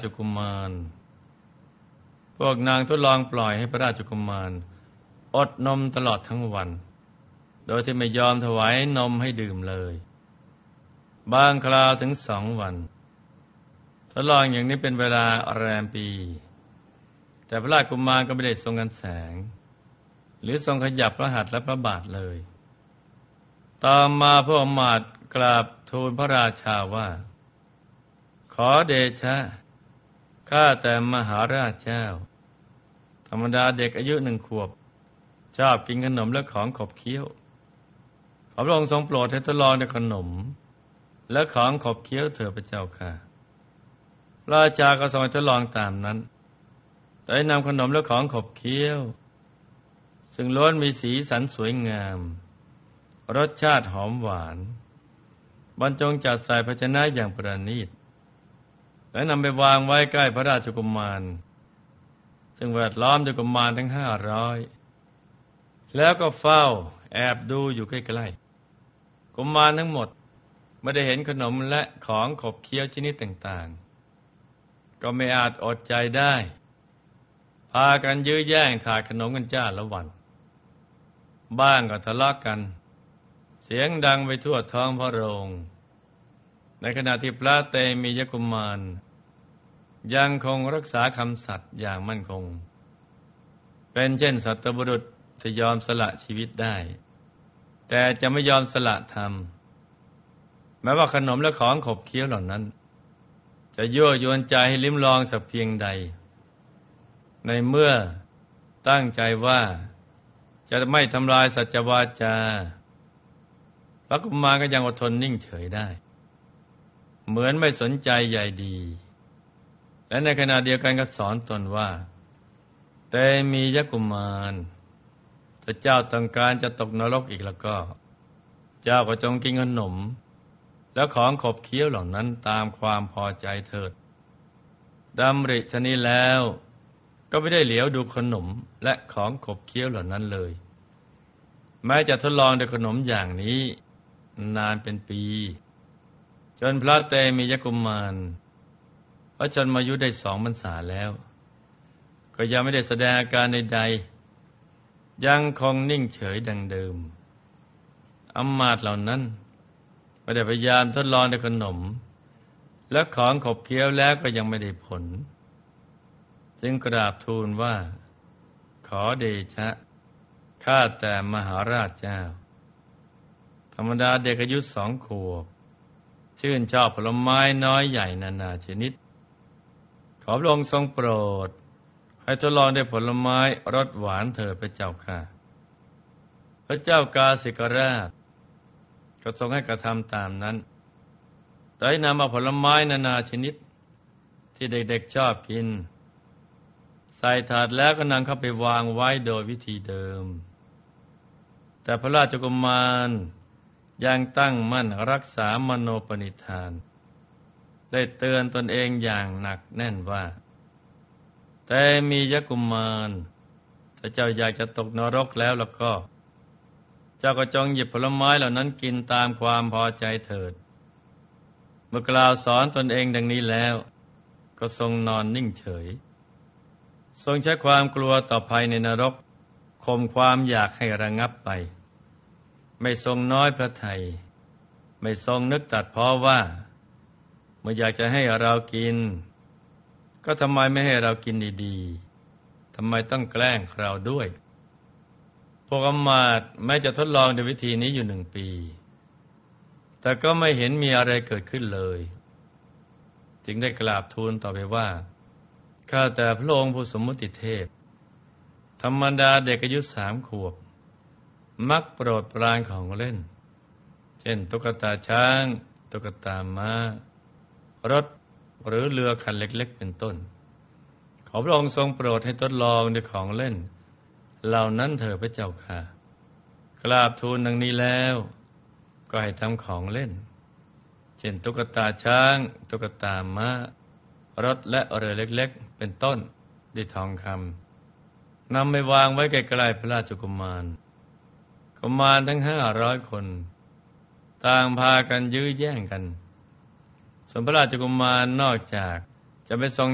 ชกุมารพวกนางทดลองปล่อยให้พระราชกุมารอดนมตลอดทั้งวันโดยที่ไม่ยอมถวายนมให้ดื่มเลยบางคราวถึง2 วันทดลองอย่างนี้เป็นเวลาแรมปีแต่พระราชกุมารก็ไม่ได้ทรงกันแสงหรือทรงขยับพระหัตถ์และพระบาทเลยต่อมาพระอมาตย์กราบทูลพระราชาว่าขอเดชะข้าแต่มหาราชเจ้าธรรมดาเด็กอายุ1 ขวบชอบกินขนมและของขบเคี้ยวขอพระองค์ทรงโปรดให้ทดลองในขนมและของขบเคี้ยวเถิดพระเจ้าค่ะราชาก็ทรงให้ทดลองตามนั้นแต่นำขนมและของขบเคี้ยวซึ่งล้วนมีสีสันสวยงามรสชาติหอมหวานบรรจงจัดใส่ภาชนะอย่างประณีตและนำไปวางไว้ใกล้พระราชกุมารซึ่งแวดล้อมด้วยกุมารทั้ง500แล้วก็เฝ้าแอบดูอยู่ใกล้ๆกุมารทั้งหมดไม่ได้เห็นขนมและของขบเคี้ยวชนิดต่างๆก็ไม่อาจอดใจได้พากันยื้อแย่งถาดขนมกันจ้าละวันบ้างก็ทะเลาะกันเสียงดังไปทั่วท้องพระโรงในขณะที่พระเตมียกุมารยังคงรักษาคำสัตย์อย่างมั่นคงเป็นเช่นสัตบุรุษจะยอมสละชีวิตได้แต่จะไม่ยอมสละธรรมแม้ว่าขนมและของขบเคี้ยวเหล่านั้นจะยั่วยวนใจให้ลิ้มลองสักเพียงใดในเมื่อตั้งใจว่าจะไม่ทำลายสัจวาจาพระกุมารก็ยังอดทนนิ่งเฉยได้เหมือนไม่สนใจใยดีและในขณะเดียวกันก็สอนตนว่าแต่มียกุมารถ้าเจ้าต้องการจะตกนรกอีกแล้วก็เจ้าก็จงกินขนมและของขบเคี้ยวเหล่านั้นตามความพอใจเถิดดำริชะนี้แล้วก็ไม่ได้เหลียวดูขนมและของขบเคี้ยวเหล่านั้นเลยแม้จะทดลองด้วยขนมอย่างนี้นานเป็นปีจนพระเตมียกุมารพระชนมายุได้2 พรรษาแล้วก็ยังไม่ได้แสดงอาการใดๆยังคงนิ่งเฉยดังเดิมอำมาตย์เหล่านั้นไม่ได้พยายามทดลองด้วยขนมและของขบเคี้ยวแล้วก็ยังไม่ได้ผลจึงกราบทูลว่าขอเดชะข้าแต่มหาราชเจ้าธรรมดาเด็กอายุ2 ขวบชื่นชอบผลไม้น้อยใหญ่นานาชนิดขอพระองค์ทรงโปรดให้ทดลองได้ผลไม้รสหวานเถิดพระเจ้าค่ะพระเจ้ากาสิกราชก็ทรงให้กระทำตามนั้นได้นำเอาผลไม้นานาชนิดที่เด็กๆชอบกินใส่ถาดแล้วก็นำเข้าไปวางไว้โดยวิธีเดิมแต่พระราชกุมารยังตั้งมั่นรักษามโนปณิธานได้เตือนตนเองอย่างหนักแน่นว่าแต่มียกุมารถ้าเจ้าอยากจะตกนรกแล้วก็เจ้าก็จงหยิบผลไม้เหล่านั้นกินตามความพอใจเถิดเมื่อกล่าวสอนตนเองดังนี้แล้วก็ทรงนอนนิ่งเฉยทรงใช้ความกลัวต่อภัยในนรกข่มความอยากให้ระงับไปไม่ทรงน้อยพระทัยไม่ทรงนึกตัดพ้อว่าเมื่ออยากจะให้เรากินก็ทำไมไม่ให้เรากินดีๆทำไมต้องแกล้งเราด้วยพวกอมาตย์แม้จะทดลองด้วยวิธีนี้อยู่1 ปีแต่ก็ไม่เห็นมีอะไรเกิดขึ้นเลยจึงได้กราบทูลต่อไปว่าข้าแต่พระองค์ผู้สมมุติเทพธรรมดาเด็กอายุ3 ขวบมักโปรดปรานของเล่นเช่นตุ๊กตาช้างตุ๊กตาม้ารถหรือเรือคันเล็กๆเป็นต้นขอพระองค์ทรงโปรดให้ทดลองด้วยของเล่นเหล่านั้นเถิดพระเจ้าค่ะกราบทูลดังนี้แล้วก็ให้ทำของเล่นเช่นตุ๊กตาช้างตุ๊กตาม้ารถและเรือเล็กๆเป็นต้นด้วยทองคำนำไปวางไว้ใกล้ๆพระราชกุมารกุมารทั้ง500 คนต่างพากันยื้อแย่งกันส่วนพระราชกุมารนอกจากจะไปทรง